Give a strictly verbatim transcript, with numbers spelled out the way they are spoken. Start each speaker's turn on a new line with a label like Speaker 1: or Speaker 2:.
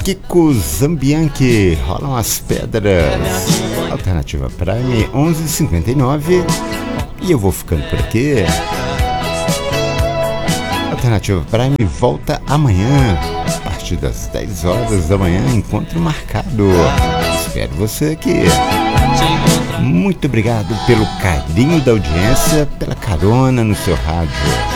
Speaker 1: Kiko Zambianchi, Rolam as Pedras. Alternativa Prime onze e cinquenta e nove. E eu vou ficando por aqui. Alternativa Prime volta amanhã, a partir das dez horas da manhã, encontro marcado. Espero você aqui. Muito obrigado pelo carinho da audiência, pela carona no seu rádio.